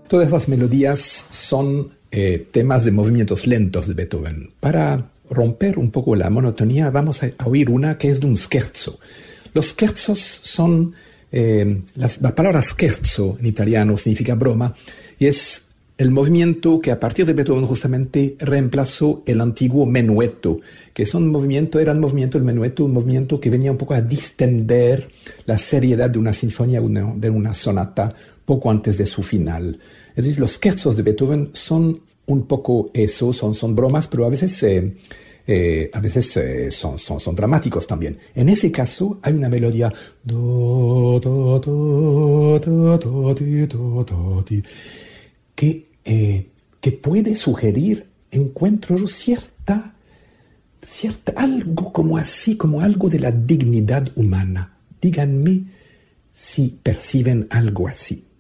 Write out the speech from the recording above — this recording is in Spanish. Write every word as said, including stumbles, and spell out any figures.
Todas esas melodías son eh, temas de movimientos lentos de Beethoven. Para romper un poco la monotonía, vamos a oír una que es de un scherzo. Los scherzos son, eh, las, la palabra scherzo en italiano significa broma, y es el movimiento que a partir de Beethoven justamente reemplazó el antiguo menueto, que es un movimiento, era un movimiento, el menueto, un movimiento que venía un poco a distender la seriedad de una sinfonía, una, de una sonata, poco antes de su final. Es decir, los scherzos de Beethoven son un poco eso, son, son bromas, pero a veces, eh, eh, a veces eh, son, son, son dramáticos también. En ese caso hay una melodía do, do, do, do, do, do, do, do, do, que, eh, que puede sugerir encuentros cierta, cierta, algo como así, como algo de la dignidad humana. Díganme si perciben algo así.